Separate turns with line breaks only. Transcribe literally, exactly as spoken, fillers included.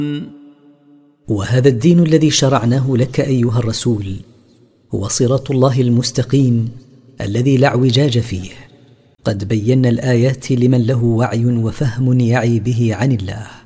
وهذا الدين الذي شرعناه لك أيها الرسول هو صراط الله المستقيم الذي لا اعوجاج فيه. قد بينا الآيات لمن له وعي وفهم يعي به عن الله.